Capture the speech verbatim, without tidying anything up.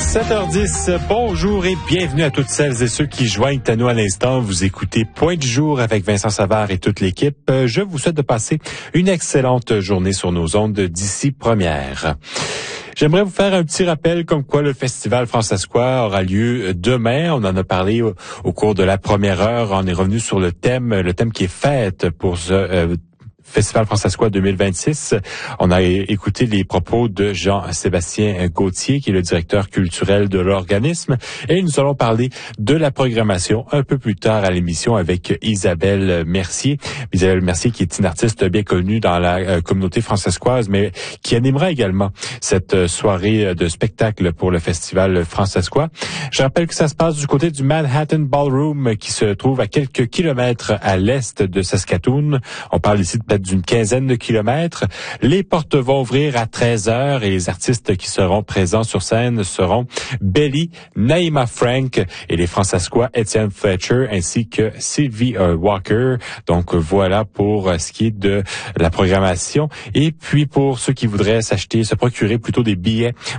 sept heures dix, bonjour et bienvenue à toutes celles et ceux qui joignent à nous à l'instant. Vous écoutez Point du jour avec Vincent Savard et toute l'équipe. Je vous souhaite de passer une excellente journée sur nos ondes d'ici première. J'aimerais vous faire un petit rappel comme quoi le Festival Francescois aura lieu demain. On en a parlé au, au cours de la première heure. On est revenu sur le thème, le thème qui est fête pour ce euh, Festival Francescois deux mille vingt-six. On a écouté les propos de Jean-Sébastien Gauthier, qui est le directeur culturel de l'organisme, et nous allons parler de la programmation un peu plus tard à l'émission avec Isabelle Mercier. Isabelle Mercier, qui est une artiste bien connue dans la euh, communauté francescoise, mais qui animera également cette soirée de spectacle pour le Festival Francescois. Je rappelle que ça se passe du côté du Manhattan Ballroom, qui se trouve à quelques kilomètres à l'est de Saskatoon. On parle ici de peut-être d'une quinzaine de kilomètres. Les portes vont ouvrir à treize heures et les artistes qui seront présents sur scène seront Belly, Naïma Frank et les Francescois Étienne Fletcher ainsi que Sylvie euh, Walker. Donc voilà pour ce qui est de la programmation. Et puis pour ceux qui voudraient s'acheter, se procurer plutôt des billets